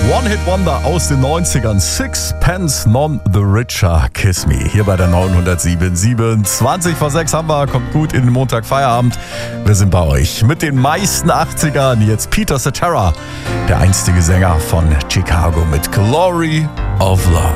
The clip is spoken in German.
One-Hit-Wonder aus den 90ern. Sixpence None the Richer, Kiss Me. Hier bei der 907.7. 20 vor 6 haben wir. Kommt gut in den Montag Feierabend. Wir sind bei euch mit den meisten 80ern. Jetzt Peter Cetera, der einstige Sänger von Chicago mit Glory of Love.